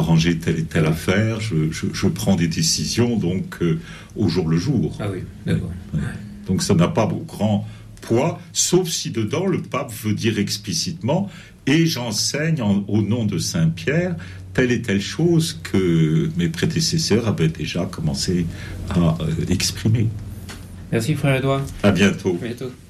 arranger telle et telle affaire. Je prends des décisions donc au jour le jour. Ah oui, d'accord. Ouais. Donc ça n'a pas grand poids, sauf si dedans le pape veut dire explicitement et j'enseigne au nom de Saint-Pierre telle et telle chose que mes prédécesseurs avaient déjà commencé à exprimer. Merci frère Edouard. À bientôt. À bientôt.